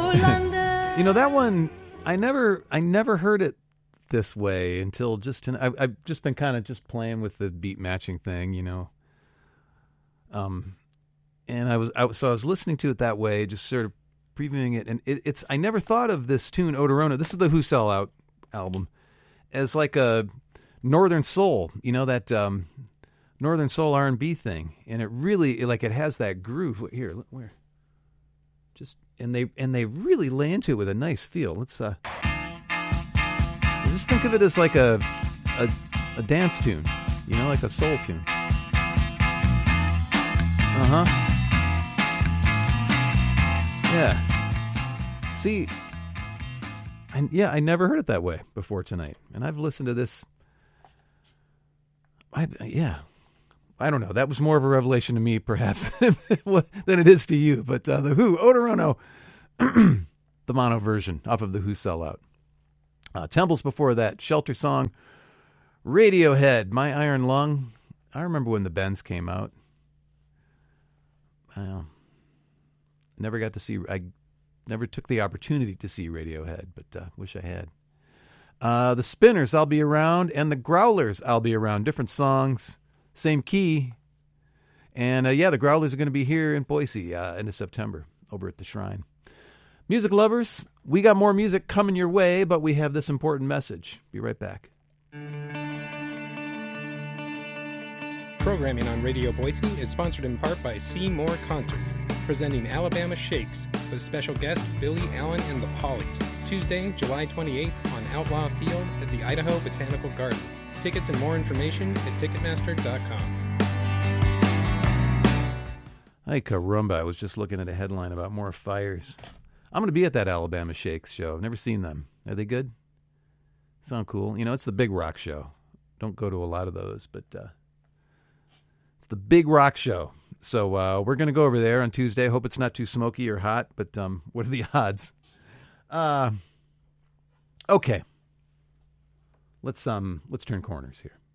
You know, that one, I never heard it this way until just I've just been kind of just playing with the beat matching thing, you know. And I was listening to it that way, just sort of previewing it, and it's I never thought of this tune Odorona. This is the Who Sell Out album, as like a Northern Soul, you know, that Northern Soul R&B thing, and it really it has that groove here. Where just and they really lay into it with a nice feel. Let's just think of it as like a dance tune, you know, like a soul tune. Yeah. See, I never heard it that way before tonight, and I've listened to this. I don't know. That was more of a revelation to me, perhaps, than it is to you. But the Who, Odorono, the mono version off of the Who Sell Out. Temples before that, Shelter Song, Radiohead, My Iron Lung. I remember when the Bends came out. Never got to see. I never took the opportunity to see Radiohead, but wish I had. The Spinners, I'll Be Around, and the Growlers, I'll Be Around. Different songs, same key. And the Growlers are going to be here in Boise end of September over at the Shrine. Music lovers, we got more music coming your way, but we have this important message. Be right back. Programming on Radio Boise is sponsored in part by See More Concerts, presenting Alabama Shakes with special guest Billy Allen and the Pollies, Tuesday, July 28th on Outlaw Field at the Idaho Botanical Garden. Tickets and more information at Ticketmaster.com. Hey, caramba, I was just looking at a headline about more fires. I'm going to be at that Alabama Shakes show. I've never seen them. Are they good? Sound cool. You know, it's the big rock show. Don't go to a lot of those, but it's the big rock show. So we're going to go over there on Tuesday. Hope it's not too smoky or hot, but what are the odds? Okay. Let's turn corners here.